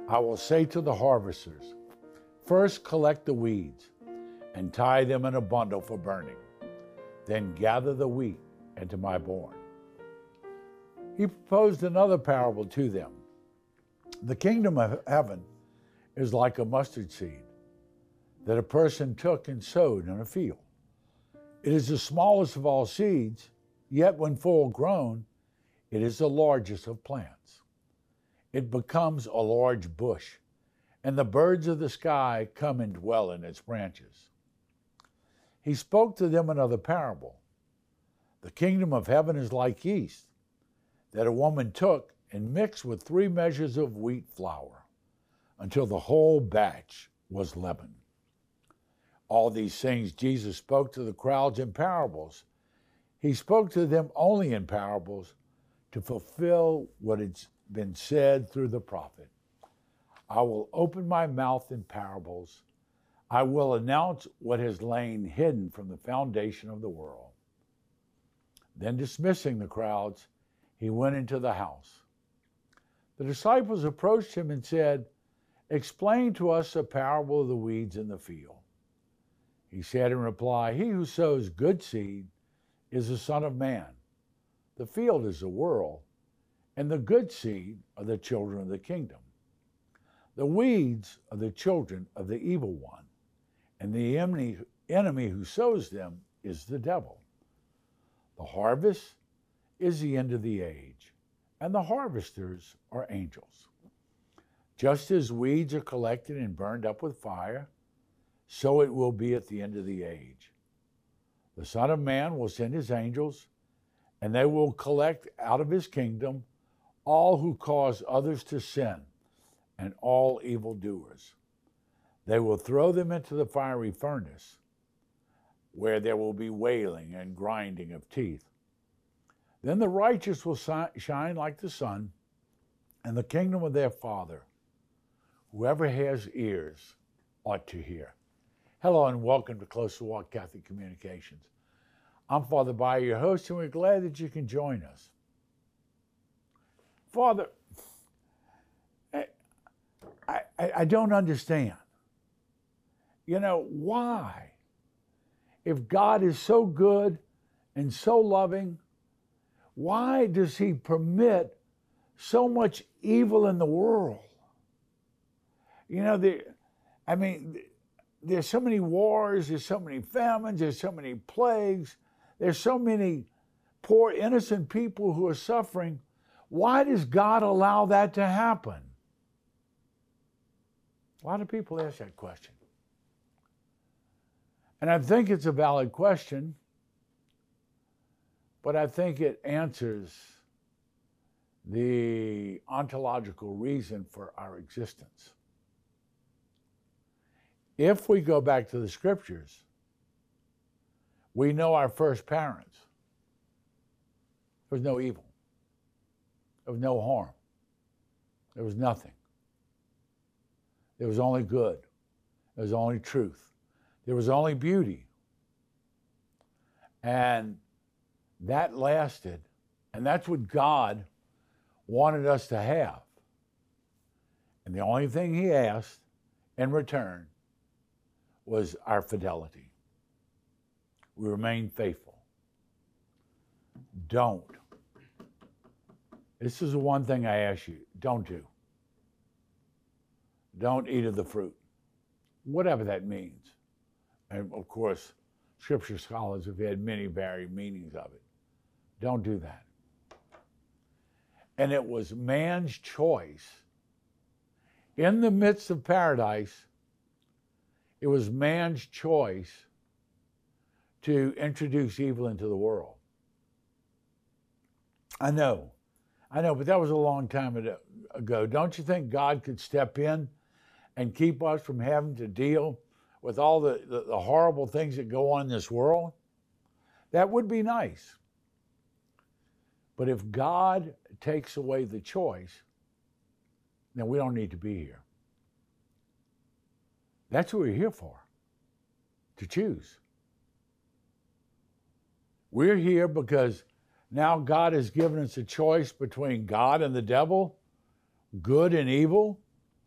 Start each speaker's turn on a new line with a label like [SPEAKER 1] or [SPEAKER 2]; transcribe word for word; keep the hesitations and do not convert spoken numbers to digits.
[SPEAKER 1] I will say to the harvesters, first collect the weeds and tie them in a bundle for burning. Then gather the wheat into my barn. He proposed another parable to them. The kingdom of heaven is like a mustard seed that a person took and sowed in a field. It is the smallest of all seeds, yet when full grown, it is the largest of plants. It becomes a large bush, and the birds of the sky come and dwell in its branches. He spoke to them another parable. The kingdom of heaven is like yeast that a woman took and mixed with three measures of wheat flour until the whole batch was leavened. All these things Jesus spoke to the crowds in parables. He spoke to them only in parables to fulfill what had been said through the prophet. I will open my mouth in parables. I will announce what has lain hidden from the foundation of the world. Then dismissing the crowds, he went into the house. The disciples approached him and said, "Explain to us a parable of the weeds in the field." He said in reply, "He who sows good seed is the Son of Man. The field is the world, and the good seed are the children of the kingdom. The weeds are the children of the evil one, and the enemy, enemy who sows them is the devil. The harvest is the end of the age, and the harvesters are angels. Just as weeds are collected and burned up with fire, so it will be at the end of the age. The Son of Man will send his angels, and they will collect out of his kingdom all who cause others to sin and all evildoers. They will throw them into the fiery furnace, where there will be wailing and grinding of teeth. Then the righteous will shine like the sun in the kingdom of their Father. Whoever has ears ought to hear." Hello and welcome to Closer Walk Catholic Communications. I'm Father Bayer, your host, and we're glad that you can join us. Father, I, I, I don't understand. You know, why? If God is so good and so loving, why does he permit so much evil in the world? You know, the, I mean, there's so many wars, there's so many famines, there's so many plagues, there's so many poor innocent people who are suffering. Why does God allow that to happen? A lot of people ask that question. And I think it's a valid question, but I think it answers the ontological reason for our existence. If we go back to the scriptures, we know our first parents. There was no evil. There was no harm. There was nothing. There was only good. There was only truth. There was only beauty. And that lasted. And that's what God wanted us to have. And the only thing he asked in return was our fidelity. We remain faithful. Don't. This is the one thing I ask you, don't do. Don't eat of the fruit, whatever that means. And of course, scripture scholars have had many varied meanings of it. Don't do that. And it was man's choice. In the midst of paradise, it was man's choice to introduce evil into the world. I know, I know, but that was a long time ago. Don't you think God could step in and keep us from having to deal with all the, the, the horrible things that go on in this world? That would be nice. But if God takes away the choice, then we don't need to be here. That's what we're here for, to choose. We're here because now God has given us a choice between God and the devil, good and evil.